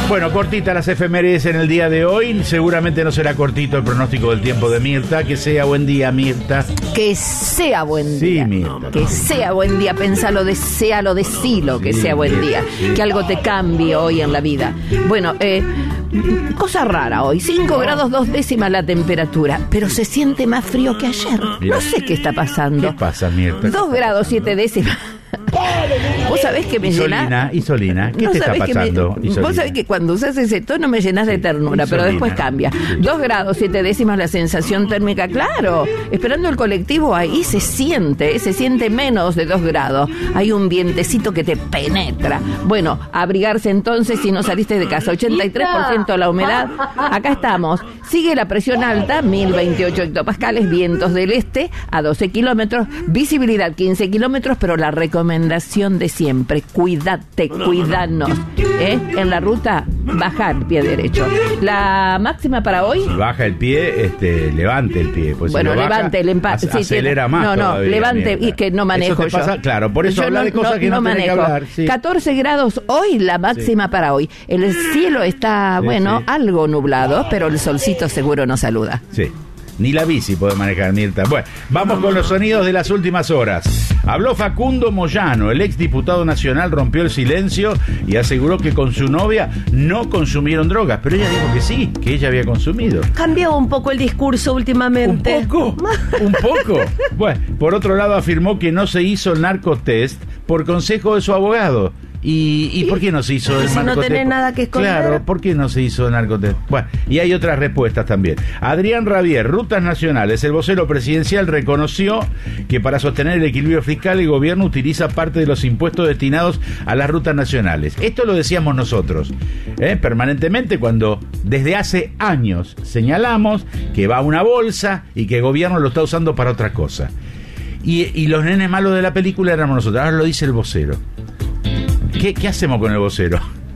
Bueno, cortita las efemérides en el día de hoy. Seguramente no será cortito el pronóstico del tiempo de Mirta. Que sea buen día, Mirta. Que sea buen día. Sí, Mirta. Que sea buen día. Pensalo, deséalo, decilo, que sea buen día. Que algo te cambie hoy en la vida. Bueno, cosa rara hoy. 5 grados 2 décimas la temperatura. Pero se siente más frío que ayer. Mira. No sé qué está pasando. ¿Qué pasa, Mirta? 2 grados 7 décimas. Vos sabés que me llenás. Isolina, ¿qué te está pasando? Vos sabés que cuando usás ese tono me llenás de ternura, pero después cambia. 2 grados 7 décimas la sensación térmica, claro. Esperando el colectivo, ahí se siente menos de 2 grados. Hay un vientecito que te penetra. Bueno, abrigarse entonces si no saliste de casa. 83% la humedad. Acá estamos. Sigue la presión alta, 1028 hectopascales, vientos del este a 12 kilómetros, visibilidad 15 kilómetros, pero la recomendación de siempre, cuídate, cuidanos. En la ruta, baja el pie derecho. La máxima para hoy. Si baja el pie, levante el pie. Pues bueno, si lo levante el empate. Sí, acelera más. No, todavía, levante, Mirta. y que no manejo eso te pasa, yo. claro, por eso yo habla de cosas que no tenés que hablar. Sí. 14 grados hoy, la máxima para hoy. El cielo está, algo nublado, pero el solcito seguro nos saluda. Sí. Ni la bici puede manejar, Mirta. Bueno, vamos con los sonidos de las últimas horas. Habló Facundo Moyano, el exdiputado nacional, rompió el silencio y aseguró que con su novia no consumieron drogas, pero ella dijo que sí, que ella había consumido. Cambió un poco el discurso últimamente. ¿Un poco? ¿Un poco? Bueno, por otro lado afirmó que no se hizo el narcotest por consejo de su abogado. ¿Y por qué no se hizo el si narcotest? no tenés nada que esconder. Claro, ¿por qué no se hizo el narcotest? Bueno, y hay otras respuestas también. Adrián Rabier, Rutas Nacionales, el vocero presidencial, reconoció que para sostener el equilibrio fiscal el gobierno utiliza parte de los impuestos destinados a las rutas nacionales. Esto lo decíamos nosotros, permanentemente, cuando desde hace años señalamos que va a una bolsa y que el gobierno lo está usando para otra cosa. Y los nenes malos de la película éramos nosotros. Ahora lo dice el vocero. ¿Qué hacemos con el vocero?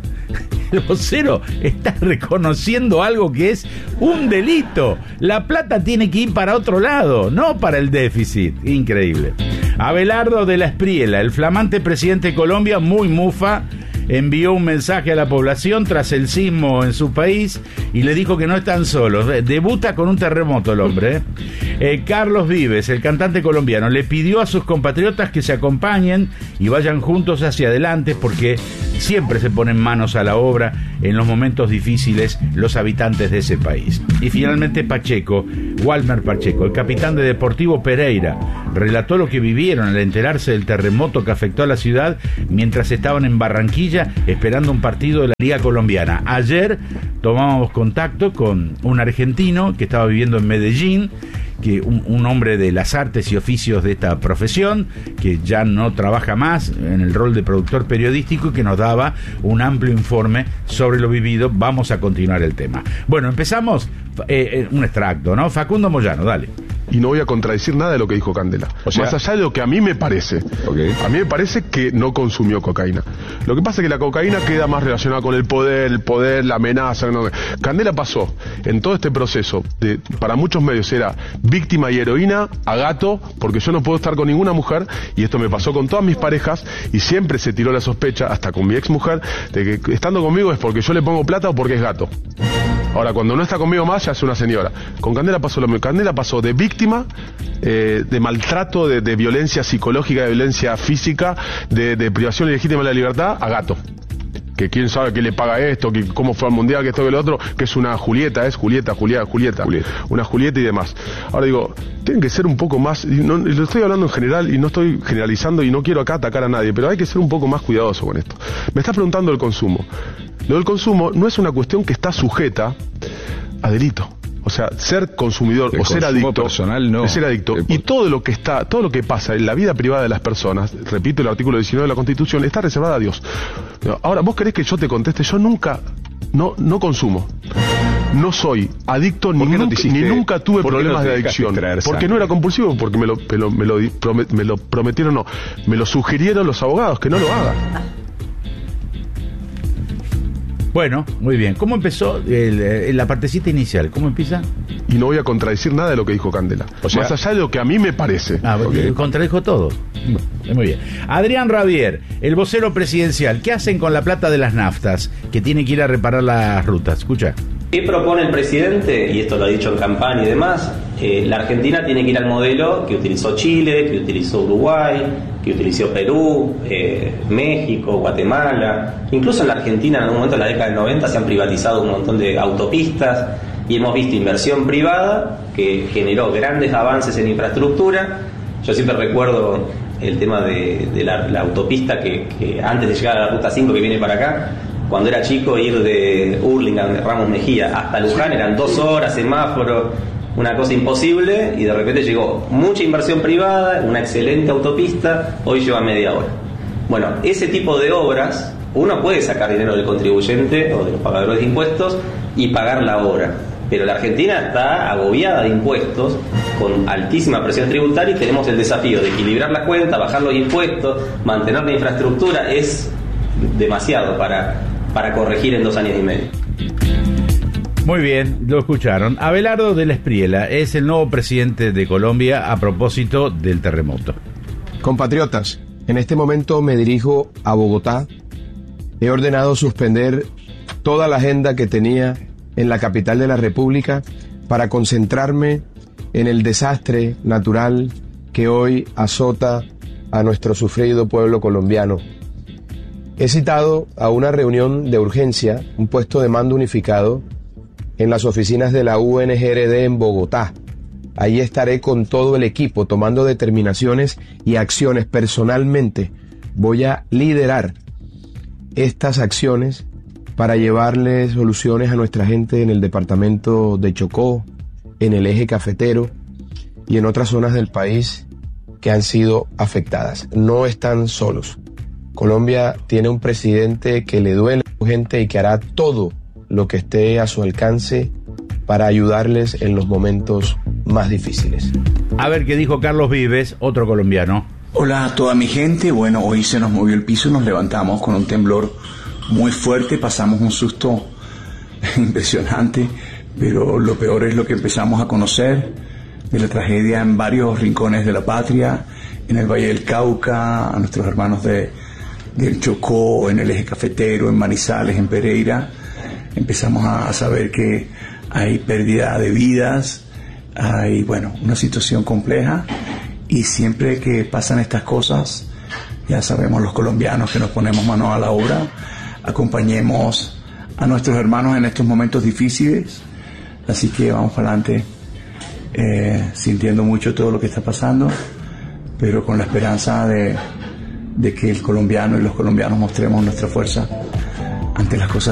El vocero está reconociendo algo que es un delito. La plata tiene que ir para otro lado, no para el déficit. Increíble. Abelardo de la Espriela, el flamante presidente de Colombia, muy mufa, envió un mensaje a la población tras el sismo en su país y le dijo que no están solos. Debuta con un terremoto el hombre. Carlos Vives, el cantante colombiano, le pidió a sus compatriotas que se acompañen y vayan juntos hacia adelante porque siempre se ponen manos a la obra en los momentos difíciles los habitantes de ese país. Y finalmente Pacheco, Walmer Pacheco, el capitán de Deportivo Pereira, relató lo que vivieron al enterarse del terremoto que afectó a la ciudad mientras estaban en Barranquilla esperando un partido de la Liga Colombiana. Ayer tomábamos contacto con un argentino que estaba viviendo en Medellín, que un hombre de las artes y oficios de esta profesión, que ya no trabaja más en el rol de productor periodístico, que nos daba un amplio informe sobre lo vivido. Vamos a continuar el tema. Bueno, empezamos un extracto, ¿no? Facundo Moyano, dale. Y no voy a contradecir nada de lo que dijo Candela. O sea, más allá de lo que a mí me parece. Okay. A mí me parece que no consumió cocaína. Lo que pasa es que la cocaína queda más relacionada con el poder, la amenaza. No. Candela pasó en todo este proceso de, para muchos medios era víctima y heroína a gato, porque yo no puedo estar con ninguna mujer, y esto me pasó con todas mis parejas, y siempre se tiró la sospecha, hasta con mi ex mujer, de que estando conmigo es porque yo le pongo plata o porque es gato. Ahora, cuando no está conmigo más, ya es una señora. Con Candela pasó lo mismo. Candela pasó de víctima, de maltrato, de violencia psicológica, de violencia física, de privación ilegítima de la libertad, a gato. Que quién sabe qué le paga esto, que cómo fue al mundial, que esto, que lo otro, que es una Julieta, Julieta. Una Julieta y demás. Ahora digo, tienen que ser un poco más, y no, lo estoy hablando en general y no estoy generalizando y no quiero acá atacar a nadie, pero hay que ser un poco más cuidadoso con esto. Me estás preguntando del consumo. Lo del consumo no es una cuestión que está sujeta a delito. O sea, ser consumidor o ser adicto, personal, no. Es ser adicto. Y todo lo que pasa en la vida privada de las personas, repito el artículo 19 de la Constitución, está reservada a Dios. Ahora, ¿vos querés que yo te conteste? Yo nunca, no consumo. No soy adicto ni nunca tuve problemas de adicción. Porque no era compulsivo, porque me lo prometieron, no. Me lo sugirieron los abogados, que no lo haga. Bueno, muy bien. ¿Cómo empezó la partecita inicial? ¿Cómo empieza? Y no voy a contradecir nada de lo que dijo Candela. O sea, más allá de lo que a mí me parece. Contradijo todo. Muy bien. Adrián Rabier, el vocero presidencial, ¿qué hacen con la plata de las naftas que tienen que ir a reparar las rutas? Escucha. ¿Qué propone el presidente? Y esto lo ha dicho en campaña y demás. La Argentina tiene que ir al modelo que utilizó Chile, que utilizó Uruguay, que utilizó Perú, México, Guatemala. Incluso en la Argentina en algún momento en la década del 90 se han privatizado un montón de autopistas y hemos visto inversión privada que generó grandes avances en infraestructura. Yo siempre recuerdo el tema de la autopista que antes de llegar a la Ruta 5 que viene para acá, cuando era chico, ir de Hurlingham, de Ramos Mejía hasta Luján eran 2 horas, semáforo, una cosa imposible, y de repente llegó mucha inversión privada, una excelente autopista, hoy lleva media hora. Bueno, ese tipo de obras, uno puede sacar dinero del contribuyente o de los pagadores de impuestos y pagar la obra, pero la Argentina está agobiada de impuestos, con altísima presión tributaria, y tenemos el desafío de equilibrar la cuenta, bajar los impuestos, mantener la infraestructura. Es demasiado para corregir en 2 años y medio. Muy bien, lo escucharon. Abelardo del Espriella es el nuevo presidente de Colombia a propósito del terremoto. Compatriotas, en este momento me dirijo a Bogotá. He ordenado suspender toda la agenda que tenía en la capital de la República para concentrarme en el desastre natural que hoy azota a nuestro sufrido pueblo colombiano. He citado a una reunión de urgencia, un puesto de mando unificado, en las oficinas de la UNGRD en Bogotá. Ahí estaré con todo el equipo tomando determinaciones y acciones. Personalmente voy a liderar estas acciones para llevarle soluciones a nuestra gente en el departamento de Chocó, en el eje cafetero y en otras zonas del país que han sido afectadas. No están solos. Colombia tiene un presidente que le duele a su gente y que hará todo lo que esté a su alcance para ayudarles en los momentos más difíciles. A ver qué dijo Carlos Vives, otro colombiano. Hola a toda mi gente. Bueno, hoy se nos movió el piso y nos levantamos con un temblor muy fuerte. Pasamos un susto impresionante, pero lo peor es lo que empezamos a conocer de la tragedia en varios rincones de la patria, en el Valle del Cauca, a nuestros hermanos del Chocó, en el eje cafetero, en Manizales, en Pereira. Empezamos a saber que hay pérdida de vidas, hay, bueno, una situación compleja, y siempre que pasan estas cosas, ya sabemos los colombianos que nos ponemos manos a la obra, acompañemos a nuestros hermanos en estos momentos difíciles, así que vamos para adelante, sintiendo mucho todo lo que está pasando, pero con la esperanza de que el colombiano y los colombianos mostremos nuestra fuerza ante las cosas